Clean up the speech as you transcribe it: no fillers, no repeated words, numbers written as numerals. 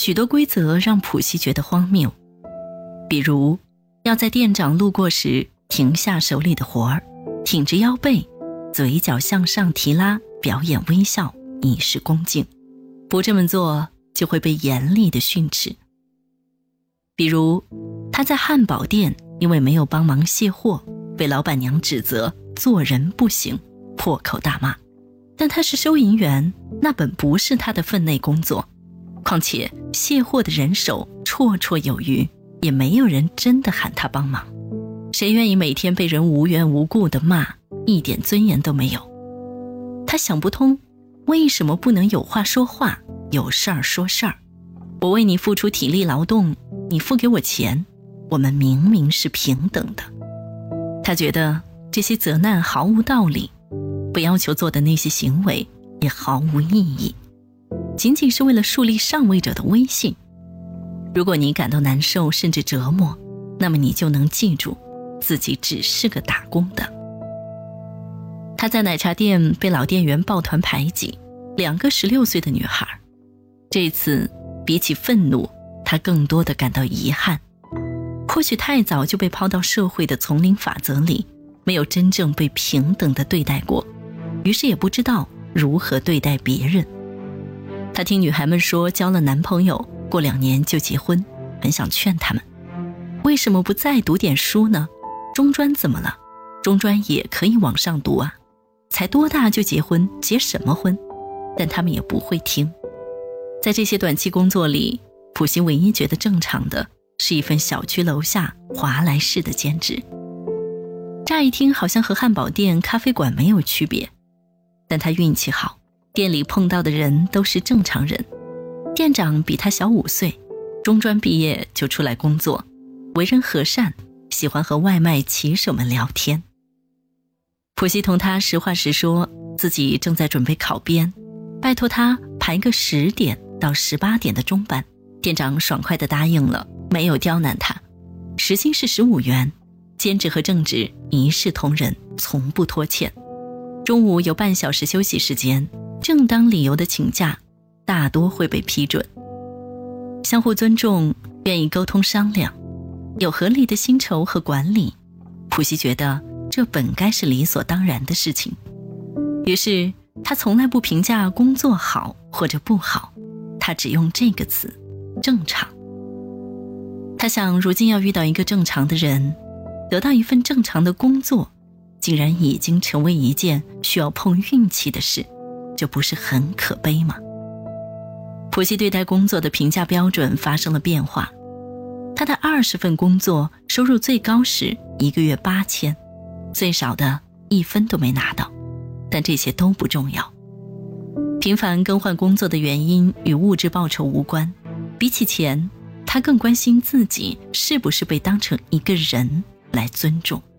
许多规则让普希觉得荒谬，比如要在店长路过时停下手里的活儿，挺着腰背，嘴角向上提拉，表演微笑，以示恭敬。不这么做就会被严厉地训斥。比如他在汉堡店因为没有帮忙卸货，被老板娘指责做人不行，破口大骂。但他是收银员，那本不是他的分内工作，况且卸货的人手绰绰有余，也没有人真的喊他帮忙。谁愿意每天被人无缘无故的骂，一点尊严都没有。他想不通，为什么不能有话说话，有事儿说事儿？我为你付出体力劳动，你付给我钱，我们明明是平等的。他觉得这些责难毫无道理，不要求做的那些行为也毫无意义，仅仅是为了树立上位者的威信。如果你感到难受甚至折磨，那么你就能记住自己只是个打工的。他在奶茶店被老店员抱团排挤，2个16岁的女孩。这次比起愤怒，他更多的感到遗憾。或许太早就被抛到社会的丛林法则里，没有真正被平等的对待过，于是也不知道如何对待别人。他听女孩们说交了男朋友，过2年就结婚，很想劝他们，为什么不再读点书呢？中专怎么了？中专也可以往上读啊，才多大就结婚，结什么婚？但他们也不会听。在这些短期工作里，普希唯一觉得正常的是一份小区楼下华莱士的兼职。乍一听好像和汉堡店、咖啡馆没有区别，但他运气好，店里碰到的人都是正常人。店长比他小5岁，中专毕业就出来工作，为人和善，喜欢和外卖骑手们聊天。普希同他实话实说自己正在准备考编，拜托他排个10点到18点的中班。店长爽快地答应了，没有刁难他。时薪是15元，兼职和正职一视同仁，从不拖欠。中午有半小时休息时间，正当理由的请假大多会被批准。相互尊重，愿意沟通商量，有合理的薪酬和管理，普希觉得这本该是理所当然的事情。于是他从来不评价工作好或者不好，他只用这个词，正常。他想如今要遇到一个正常的人，得到一份正常的工作，竟然已经成为一件需要碰运气的事，这不是很可悲吗？普希对待工作的评价标准发生了变化。他的20份工作收入最高时1个月8000，最少的1分都没拿到，但这些都不重要。频繁更换工作的原因与物质报酬无关，比起钱，他更关心自己是不是被当成一个人来尊重。